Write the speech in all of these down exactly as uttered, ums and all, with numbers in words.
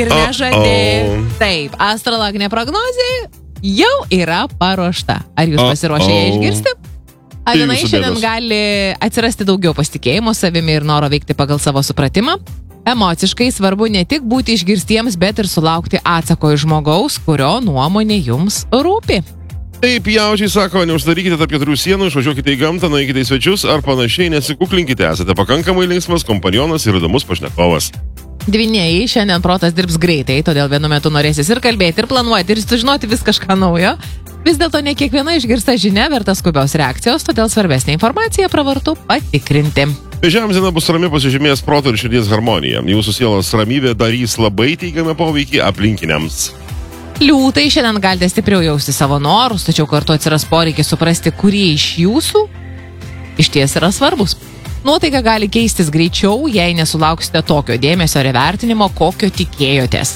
ir nežadė. Taip, astrologinė prognozė jau yra paruošta. Ar jūs pasiruošę ją išgirsti? Avinai šiandien gali atsirasti daugiau pasitikėjimo savimi ir noro veikti pagal savo supratimą. Emociškai svarbu ne tik būti išgirstiems, bet ir sulaukti atsako iš žmogaus, kurio nuomonė jums rūpi. Taip, jaučiai sako, neuždarykite tarp keturių sienų, išvažiuokite į gamtą, nueikite į svečius ar panašiai, nesikuklinkite, esate pakankamai linksmas kompanionas ir įdomus pašnekovas. Dvyniai, šiandien protas dirbs greitai, todėl vienu metu norėsis ir kalbėti, ir planuoti, ir sužinoti vis kažką naujo. Vis dėlto ne kiekviena išgirsta žinia verta skubios reakcijos, todėl svarbesnė informacija pravartu patikrinti. Žemzina bus rami, pasižymės proto ir širdies harmonija. Jūsų sielos ramybė darys labai teigiamą poveikį aplinkiniams. Liūtai, šiandien galite stipriau jausti savo norus, tačiau kartu atsiras poreikis suprasti, kurie iš jūsų iš ties yra svarbus. Nuotaika gali keistis greičiau, jei nesulauksite tokio dėmesio ir vertinimo, kokio tikėjotės.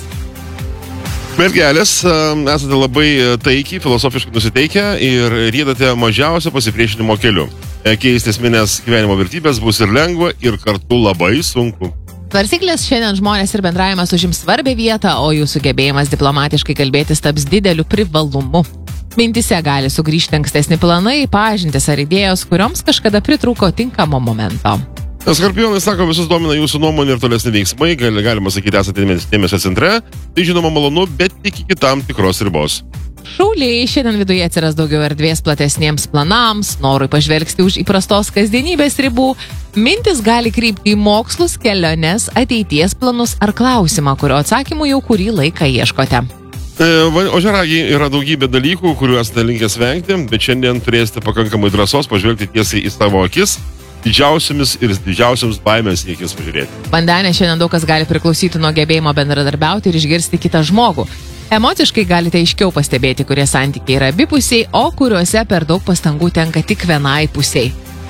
Mergelės, esate labai taikiai, filosofiškai nusiteikę ir riedate mažiausio pasipriešinimo keliu. Keisti esminės gyvenimo vertybės bus ir lengva, ir kartu labai sunku. Svarstyklės, šiandien žmonės ir bendravimas užims svarbią vietą, o jų sugebėjimas diplomatiškai kalbėtis taps dideliu privalumu. Mintise gali sugrįžti ankstesni planai, pažintis ar idėjos, kurioms kažkada pritrūko tinkamo momento. Skorpionai sako, visus domina jūsų nuomonė ir tolesni veiksmai, gali, galima sakyti, esate dėmesio centre, tai žinoma malonu, bet tik iki tam tikros ribos. Šauliai, šiandien viduje atsiras daugiau erdvės platesniems planams, norui pažvelgti už įprastos kasdienybės ribų, mintis gali krypti į mokslus, keliones, ateities planus ar klausimą, kurio atsakymų jau kurį laiką ieškote. Ožiaragiai, yra daugybė dalykų, kuriuos esate linkęs vengti, bet šiandien turėsite pakankamai drąsos pažvelgti tiesiai į savo akis, didžiausiamis ir didžiausiams baimėms į akis pažiūrėti. Vandenė, šiandien daug kas gali priklausyti nuo gebėjimo bendradarbiauti ir išgirsti kitą žmogų. Emociškai galite aiškiau pastebėti, kurie santykiai yra abipusiai, o kuriuose per daug pastangų tenka tik vienai pusiai.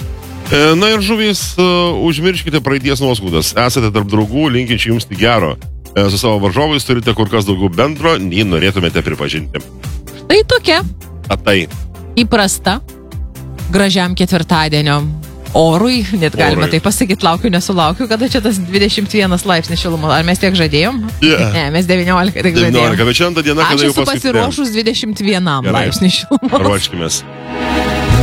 Na ir žuvys, užmirškite praeities nuoskaudas. Esate tarp draugų, linkinčių jums tik gero. Su savo varžovais turite kur kas daugiau bendro, nei norėtumėte pripažinti. Tai tokia. Atai. Įprasta. Gražiam ketvirtadienio orui, net galima tai pasakyti, laukiu, nesulaukiu, kada čia tas dvidešimt vienas laipsnis šilumos. Ar mes tiek žadėjom? Yeah. Ne, mes devyniolika tik žadėjom. devyniolika, bet šiandien ta diena, kada jau paskutinė. Aš esu pasiruošus dvidešimt vienam laipsnis šilumos. Ruoškimės.